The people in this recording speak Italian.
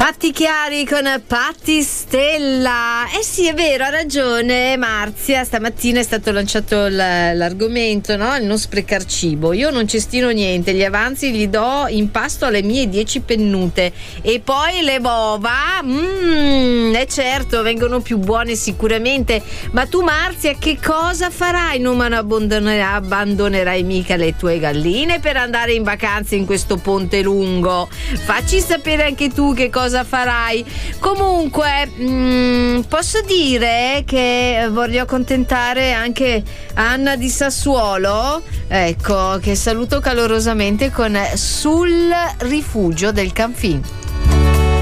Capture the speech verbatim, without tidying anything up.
Fatti chiari con Patti Stella. Eh sì, è vero, ha ragione Marzia. Stamattina è stato lanciato l- l'argomento, no? Il non sprecar cibo. Io non cestino niente, gli avanzi li do in pasto alle mie dieci pennute. E poi le uova, mmm, è certo, vengono più buone sicuramente. Ma tu Marzia, che cosa farai? Non abbandonerai, abbandonerai mica le tue galline per andare in vacanza in questo ponte lungo. Facci sapere anche tu che cosa farai. Comunque mh, posso dire che voglio accontentare anche Anna di Sassuolo, ecco, che saluto calorosamente con Sul rifugio del Canfin.